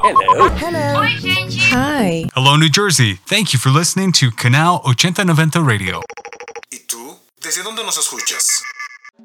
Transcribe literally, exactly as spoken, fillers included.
Hello. Hello. Oi, gente. Hi. Hello, New Jersey. Thank you for listening to Canal ochenta noventa Radio. ¿Y tú? ¿Desde dónde nos escuchas?